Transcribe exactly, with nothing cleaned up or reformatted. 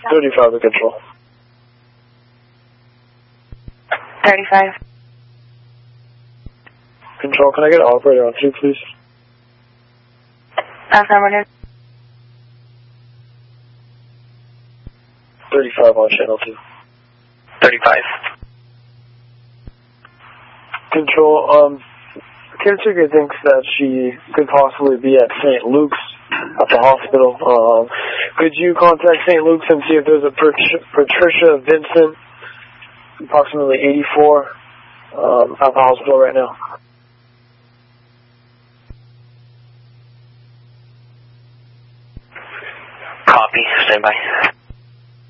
thirty-five to control. thirty-five. Control, can I get operator on two, please? Affirmative. thirty-five on channel two. thirty-five. Control, um, caretaker thinks that she could possibly be at Saint Luke's at the hospital. Um, could you contact Saint Luke's and see if there's a Pat- Patricia Vincent, approximately eighty-four, um, at the hospital right now? Copy. Stand by.